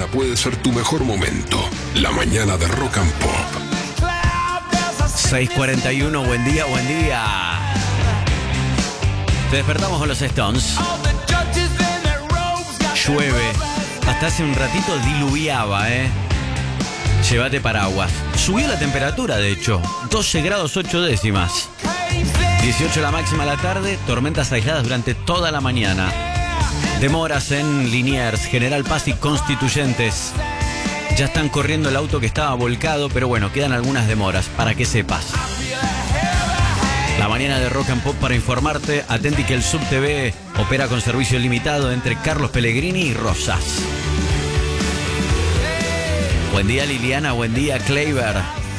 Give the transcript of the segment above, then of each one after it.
mañana puede ser tu mejor momento. La mañana de Rock and Pop. 6:41, buen día, buen día. Te despertamos con los Stones. Llueve. Hasta hace un ratito diluviaba, Llévate paraguas. Subió la temperatura, de hecho. 12 grados 8 décimas. 18 la máxima a la tarde. Tormentas aisladas durante toda la mañana. Demoras en Liniers, General Paz y Constituyentes. Ya están corriendo el auto que estaba volcado, pero bueno, quedan algunas demoras, para que sepas. La mañana de Rock and Pop para informarte. Atenti que el SubTV opera con servicio limitado entre Carlos Pellegrini y Rosas. Buen día Liliana, buen día Kleiber.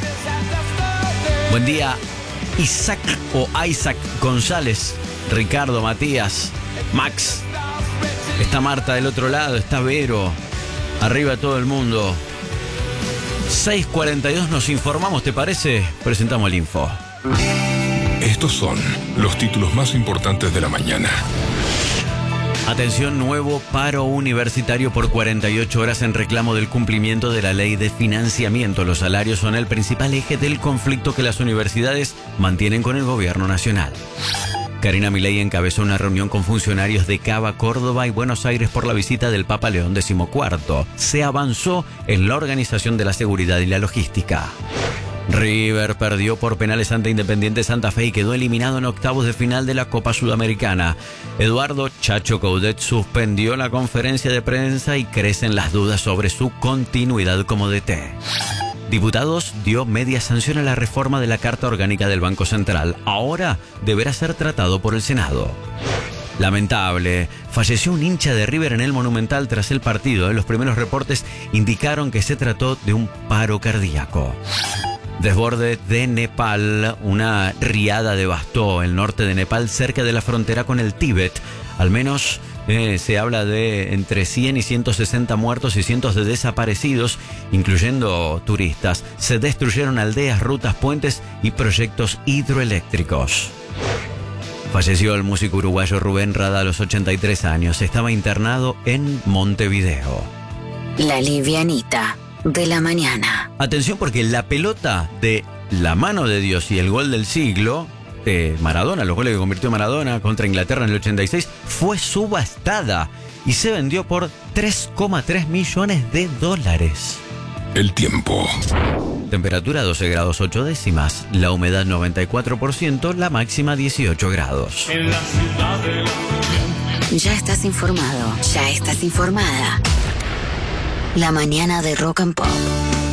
Buen día Isaac o Isaac González, Ricardo, Matías, Max. Está Marta del otro lado, está Vero. Arriba todo el mundo. 6:42 nos informamos, ¿te parece? Presentamos el info. Estos son los títulos más importantes de la mañana. Atención, nuevo paro universitario por 48 horas en reclamo del cumplimiento de la ley de financiamiento. Los salarios son el principal eje del conflicto que las universidades mantienen con el gobierno nacional. Karina Milei encabezó una reunión con funcionarios de Cava, Córdoba y Buenos Aires por la visita del Papa León XIV. Se avanzó en la organización de la seguridad y la logística. River perdió por penales ante Independiente Santa Fe y quedó eliminado en octavos de final de la Copa Sudamericana. Eduardo Chacho Coudet suspendió la conferencia de prensa y crecen las dudas sobre su continuidad como DT. Diputados dio media sanción a la reforma de la Carta Orgánica del Banco Central. Ahora deberá ser tratado por el Senado. Lamentable, falleció un hincha de River en el Monumental tras el partido. Los primeros reportes indicaron que se trató de un paro cardíaco. Desborde de Nepal, una riada devastó el norte de Nepal cerca de la frontera con el Tíbet. Al menos se habla de entre 100 y 160 muertos y cientos de desaparecidos, incluyendo turistas. Se destruyeron aldeas, rutas, puentes y proyectos hidroeléctricos. Falleció el músico uruguayo Rubén Rada a los 83 años. Estaba internado en Montevideo. La livianita de la mañana. Atención porque la pelota de la mano de Dios y el gol del siglo de Maradona, los goles que convirtió Maradona contra Inglaterra en el 86, fue subastada y se vendió por $3,3 millones. El tiempo. Temperatura 12 grados 8 décimas, la humedad 94%, la máxima 18 grados. Ya estás informado, ya estás informada. La mañana de Rock and Pop.